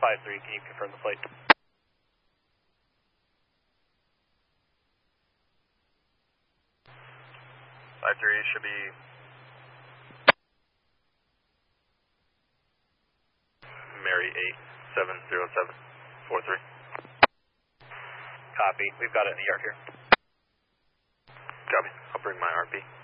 53, can you confirm the flight? 53 should be Mary 870743. Copy, we've got it in the yard here. Copy, I'll bring my RP.